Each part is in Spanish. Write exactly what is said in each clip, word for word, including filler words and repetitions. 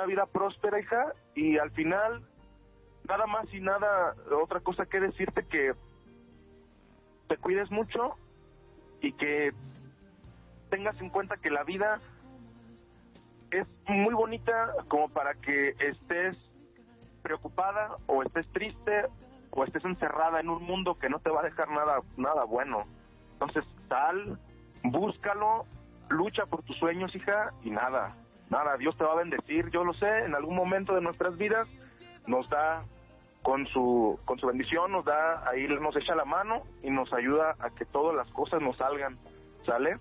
una vida próspera, hija, y al final, nada más y nada, otra cosa que decirte, que te cuides mucho y que tengas en cuenta que la vida es muy bonita como para que estés preocupada o estés triste o estés encerrada en un mundo que no te va a dejar nada nada bueno. Entonces sal, búscalo, lucha por tus sueños, hija, y nada, nada, Dios te va a bendecir, yo lo sé, en algún momento de nuestras vidas nos da con su con su bendición, nos da, ahí nos echa la mano y nos ayuda a que todas las cosas nos salgan, ¿sale?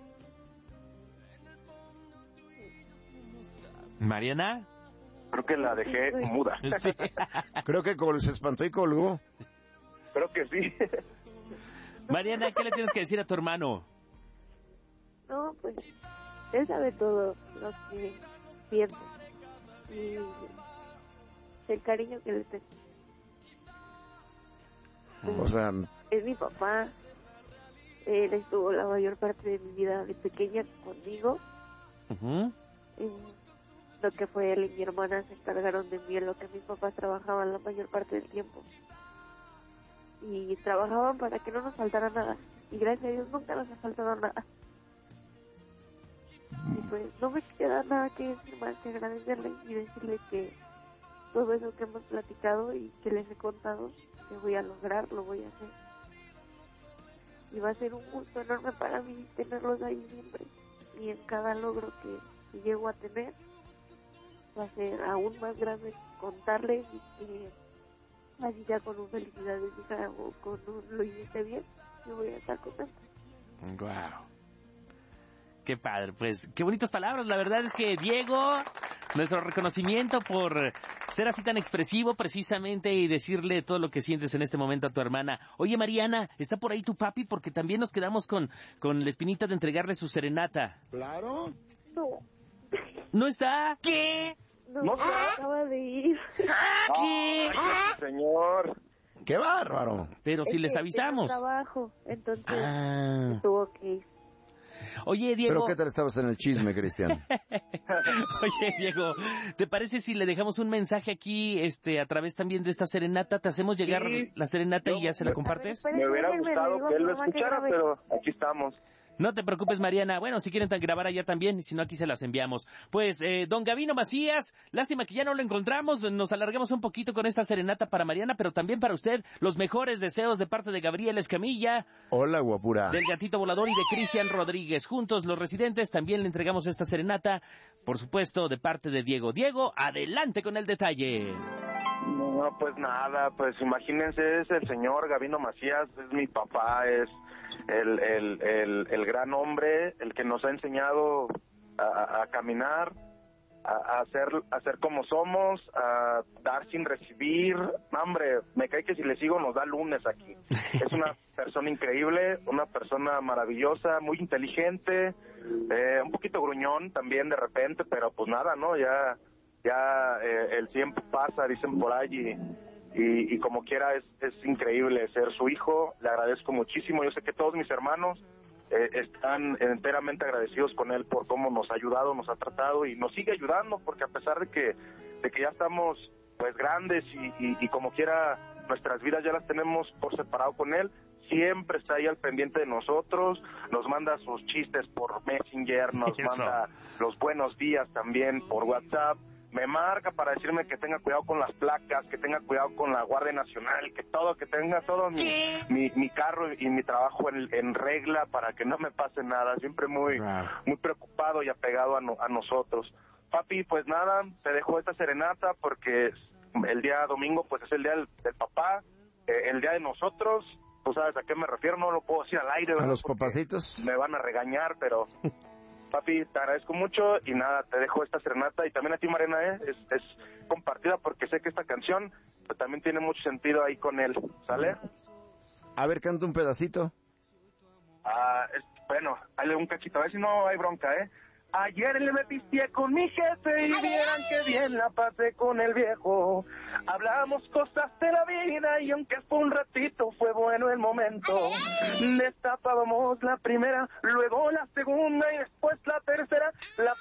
Mariana. Creo que la dejé muda. Sí. Creo que col- se espantó y colgó. Creo que sí. Mariana, ¿qué le tienes que decir a tu hermano? No, pues él sabe todo lo que siente y el cariño que le tengo. O sea, Es mi papá. Él estuvo la mayor parte de mi vida de pequeña conmigo. Uh-huh. En lo que fue él y mi hermana se encargaron de mí en lo que mis papás trabajaban la mayor parte del tiempo. Y trabajaban para que no nos faltara nada. Y gracias a Dios nunca nos ha faltado nada. Y pues no me queda nada que decir más que agradecerle y decirle que todo eso que hemos platicado y que les he contado, que voy a lograr, lo voy a hacer. Y va a ser un gusto enorme para mí tenerlos ahí siempre. Y en cada logro que, que llego a tener, va a ser aún más grande contarles y que así ya con un felicidades, hija, o con un lo hiciste bien, yo voy a estar contenta. Wow. Qué padre, pues qué bonitas palabras. La verdad es que Diego, nuestro reconocimiento por ser así tan expresivo precisamente y decirle todo lo que sientes en este momento a tu hermana. Oye, Mariana, ¿está por ahí tu papi? Porque también nos quedamos con, con la espinita de entregarle su serenata. claro. No, ¿No está? ¿Qué? no, ¿No? acaba de ir. ¿Qué? Ay, señor. ¡Qué bárbaro! Pero si Es les que avisamos. tenía trabajo, entonces Ah. tuvo que ir. Oye, Diego. ¿Pero qué tal estabas en el chisme, Cristian? Oye, Diego, ¿te parece si le dejamos un mensaje aquí, este, a través también de esta serenata? ¿Te hacemos llegar Sí. la serenata y ya se la Yo- compartes? A ver, Me hubiera déjenme, gustado le digo que él lo a mi mamá que escuchara, grabe. pero aquí estamos. No te preocupes, Mariana. Bueno, si quieren grabar allá también, si no, aquí se las enviamos. Pues, eh, don Gabino Macías, lástima que ya no lo encontramos. Nos alargamos un poquito con esta serenata para Mariana, pero también para usted, los mejores deseos de parte de Gabriel Escamilla, Hola, guapura. del Gatito Volador y de Cristian Rodríguez. Juntos, los residentes, también le entregamos esta serenata, por supuesto, de parte de Diego. Diego, adelante con el detalle. No, pues nada, pues imagínense, es el señor Gabino Macías, es mi papá, es el, el, el, el gran hombre, el que nos ha enseñado a, a caminar, a, a ser a ser como somos, a dar sin recibir. No, hombre, me cae que si le sigo nos da lunes aquí. Es una persona increíble, una persona maravillosa, muy inteligente, eh, un poquito gruñón también de repente, pero pues nada, ¿no? Ya ya eh, el tiempo pasa, dicen por allí, y, y como quiera es, es increíble ser su hijo. Le agradezco muchísimo. Yo sé que todos mis hermanos eh, están enteramente agradecidos con él por cómo nos ha ayudado, nos ha tratado y nos sigue ayudando, porque a pesar de que de que ya estamos pues grandes y, y, y como quiera nuestras vidas ya las tenemos por separado con él, siempre está ahí al pendiente de nosotros, nos manda sus chistes por Messenger, nos Eso. manda los buenos días también por WhatsApp. Me marca para decirme que tenga cuidado con las placas, que tenga cuidado con la Guardia Nacional, que todo, que tenga todo mi, mi, mi carro y mi trabajo en, en regla para que no me pase nada. Siempre muy, Wow. muy preocupado y apegado a, no, a nosotros. Papi, pues nada, te dejo esta serenata porque el día domingo pues es el día del, del papá, eh, el día de nosotros. Tú sabes a qué me refiero, no lo puedo decir al aire. ¿A ¿verdad? los Porque papacitos? me van a regañar, pero... Papi, te agradezco mucho y nada, te dejo esta serenata y también a ti, Mariana, ¿eh? es, es compartida porque sé que esta canción pues, también tiene mucho sentido ahí con él, ¿sale? A ver, canta un pedacito. Ah, es, bueno, dale un cachito, a ver si no hay bronca, ¿eh? Ayer le metiste con mi jefe y vieran que bien la pasé con el viejo. Hablamos cosas de la vida y aunque fue un ratito fue bueno el momento. Destapábamos la primera, luego la segunda y después la tercera. La